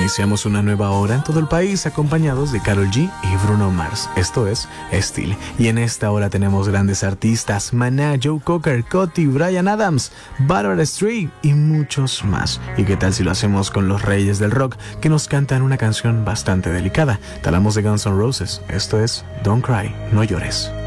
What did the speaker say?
Iniciamos una nueva hora en todo el país acompañados de Karol G y Bruno Mars. Esto es Steel. Y en esta hora tenemos grandes artistas: Maná, Joe Cocker, Coti, Bryan Adams, Barbara Streisand y muchos más. ¿Y qué tal si lo hacemos con los reyes del rock que nos cantan una canción bastante delicada? Talamos de Guns N' Roses. Esto es Don't Cry, no llores.